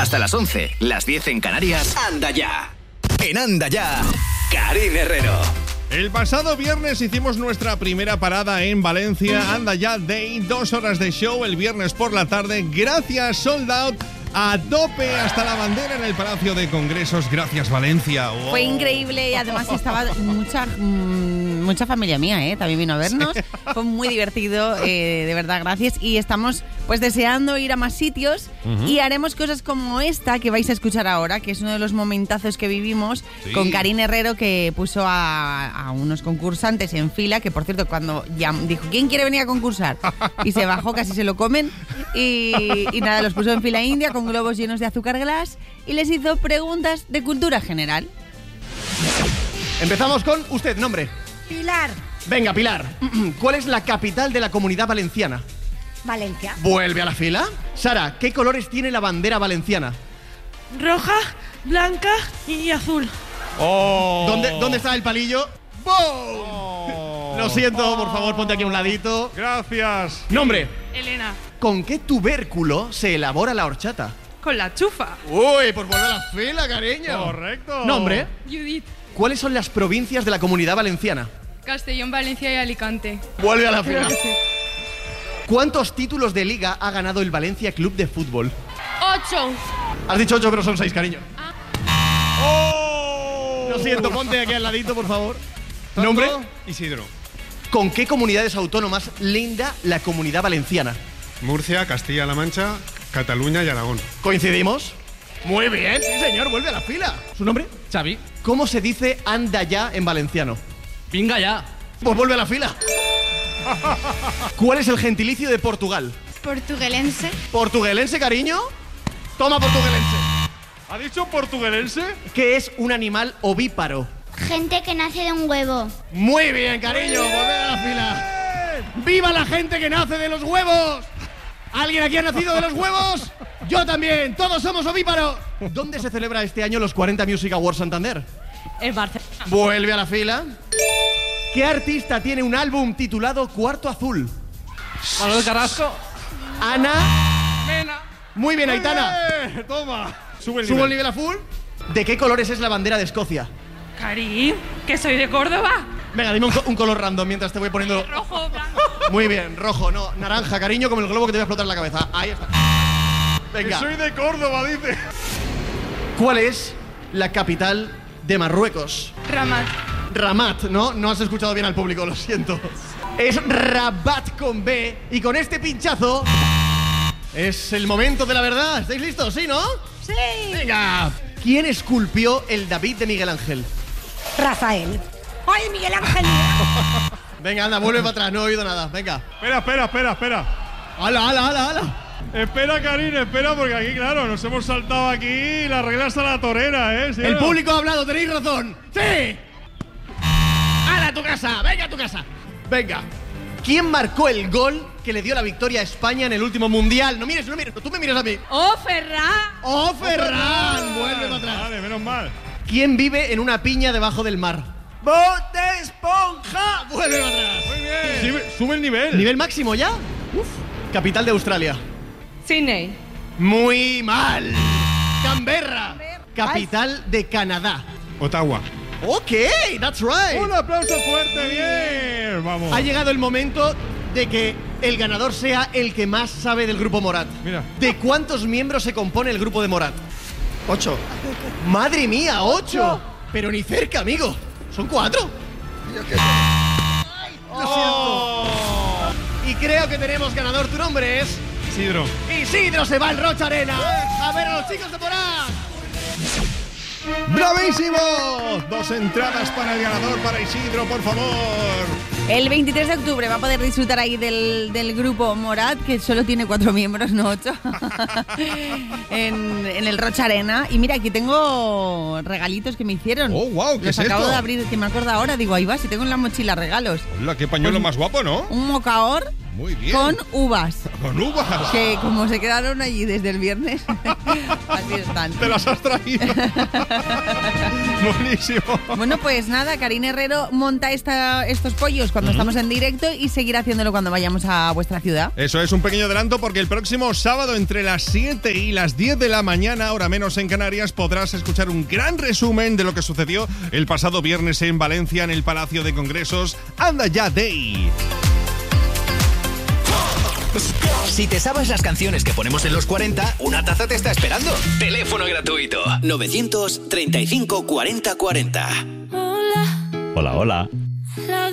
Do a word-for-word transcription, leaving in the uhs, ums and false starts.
Hasta las once, las diez en Canarias. Anda ya. En Anda ya, Karin Herrero. El pasado viernes hicimos nuestra primera parada en Valencia. Anda ya Day, dos horas de show el viernes por la tarde. Gracias, sold out. A tope hasta la bandera en el Palacio de Congresos. Gracias, Valencia. Wow. Fue increíble y además estaba mucha mmm, mucha familia mía, ¿eh? También vino a vernos. Sí. Fue muy divertido, eh, de verdad, gracias. Y estamos pues deseando ir a más sitios uh-huh. y haremos cosas como esta que vais a escuchar ahora, que es uno de los momentazos que vivimos sí. con Karin Herrero, que puso a, a unos concursantes en fila, que por cierto, cuando ya dijo, ¿quién quiere venir a concursar? Y se bajó, casi se lo comen. Y, y nada, los puso en fila india con globos llenos de azúcar glass y les hizo preguntas de cultura general. Empezamos con usted, nombre. Pilar. Venga, Pilar. ¿Cuál es la capital de la Comunidad Valenciana? Valencia. Vuelve a la fila. Sara, ¿qué colores tiene la bandera valenciana? Roja, blanca y azul. Oh. ¿Dónde, ¿Dónde está el palillo? ¡Boom! Oh. Lo siento, por favor, ponte aquí a un ladito. Gracias. Nombre. Elena. ¿Con qué tubérculo se elabora la horchata? Con la chufa. Uy, pues vuelve a la fila, cariño. Correcto. Nombre. Judith. ¿Cuáles son las provincias de la Comunidad Valenciana? Castellón, Valencia y Alicante. Vuelve a la fila. Sí. ¿Cuántos títulos de liga ha ganado el Valencia Club de Fútbol? Ocho. Has dicho ocho, pero son seis, cariño. Ah. ¡Oh! Lo siento, ponte aquí al ladito, por favor. ¿Nombre? Isidro. ¿Con qué comunidades autónomas linda la Comunidad Valenciana? Murcia, Castilla-La Mancha, Cataluña y Aragón. ¿Coincidimos? Muy bien, sí señor, vuelve a la fila. ¿Su nombre? Xavi. ¿Cómo se dice anda ya en valenciano? Venga ya. Pues vuelve a la fila. ¿Cuál es el gentilicio de Portugal? Portuguelense. ¿Portuguelense, cariño? Toma, portuguelense. ¿Ha dicho portuguelense? ¿Qué es un animal ovíparo? Gente que nace de un huevo. Muy bien, cariño, vuelve a la fila. ¡Viva la gente que nace de los huevos! ¿Alguien aquí ha nacido de los huevos? Yo también, todos somos ovíparos. ¿Dónde se celebra este año los cuarenta Music Awards Santander? En Barcelona. Vuelve a la fila. ¿Qué artista tiene un álbum titulado Cuarto Azul? Manuel Carrasco. Ana. Mena. Muy bien, Aitana. ¡Eh! Toma. Sube el ¿Subo nivel. el nivel a full? ¿De qué colores es la bandera de Escocia? Karim, que soy de Córdoba. Venga, dime un, co- un color random mientras te voy poniendo... Rojo, blanco. Muy bien, rojo, no, naranja, cariño, como el globo que te voy a explotar en la cabeza. Ahí está. Venga. Que soy de Córdoba, dice. ¿Cuál es la capital de Marruecos? Ramat. Ramat, ¿no? No has escuchado bien al público, lo siento. Es Rabat con B. Y con este pinchazo es el momento de la verdad. ¿Estáis listos? ¿Sí, no? Sí. Venga. ¿Quién esculpió el David de Miguel Ángel? Rafael. ¡Ay, Miguel Ángel! Venga, anda, vuelve para atrás, no he oído nada. Venga. Espera, espera, espera, espera. ¡Hala, hala, hala, hala! Espera, Karin, espera, porque aquí, claro, nos hemos saltado aquí las reglas a la torera, ¿eh? ¿Sí El no? público ha hablado, tenéis razón. ¡Sí! ¡Hala a tu casa! ¡Venga a tu casa! Venga. ¿Quién marcó el gol que le dio la victoria a España en el último mundial? No mires, no mires, tú me miras a mí. ¡Oh, Ferran! ¡Oh, Ferran! Vuelve para atrás. Vale, menos mal. ¿Quién vive en una piña debajo del mar? ¡Bob Esponja! Vuelve para atrás. Muy bien. Sube, sube el nivel. ¿Nivel máximo ya? Uf. Capital de Australia. Sydney. Muy mal. Canberra. Capital de Canadá. Ottawa. Ok, that's right. Un aplauso fuerte, bien. Vamos. Ha llegado el momento de que el ganador sea el que más sabe del grupo Morat. Mira. ¿De cuántos miembros se compone el grupo de Morat? Ocho. ¡Madre mía, ocho! Pero ni cerca, amigo. Son cuatro. Ay, lo siento. Y creo que tenemos ganador. Tu nombre es... Isidro. Isidro se va al Rocha Arena. A ver a los chicos de Morat. ¡Bravísimo! Dos entradas para el ganador, para Isidro, por favor. El veintitrés de octubre va a poder disfrutar ahí del, del grupo Morat, que solo tiene cuatro miembros, no ocho, en, en el Rocha Arena. Y mira, aquí tengo regalitos que me hicieron. Oh, wow, ¿qué Los es acabo esto? de abrir, que me acuerdo ahora. Digo, ahí va, si tengo en la mochila regalos. Hola, qué pañuelo Pues, más guapo, ¿no? Un mocaor Muy bien. con uvas. Con uvas. Que como se quedaron allí desde el viernes, así están. Te las has traído. Buenísimo. Bueno, pues nada, Karina Herrero monta esta, estos pollos cuando uh-huh. estamos en directo y seguirá haciéndolo cuando vayamos a vuestra ciudad. Eso es un pequeño adelanto porque el próximo sábado entre las siete y las diez de la mañana, hora menos en Canarias, podrás escuchar un gran resumen de lo que sucedió el pasado viernes en Valencia en el Palacio de Congresos Anda Ya Day. Si te sabes las canciones que ponemos en los cuarenta, una taza te está esperando. Teléfono gratuito novecientos treinta y cinco cuarenta cuarenta. Hola. Hola, hola.